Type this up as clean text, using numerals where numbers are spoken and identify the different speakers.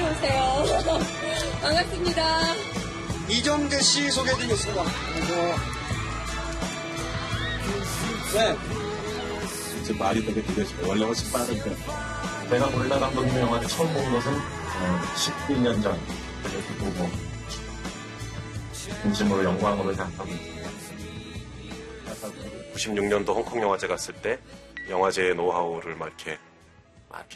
Speaker 1: 오세요. 반갑습니다.
Speaker 2: 이정재 씨 소개해드리겠습니다. 네.
Speaker 3: 이제 말이 되게 느려져요. 원래 훨씬 빠른데. 내가 몰라 감독님 영화를 처음 본 것은 12년 전. 그래서 보고 진심으로 영광으로 생각하고 있습니다.
Speaker 4: 96년도 홍콩 영화제 갔을 때 영화제의 노하우를 막 이렇게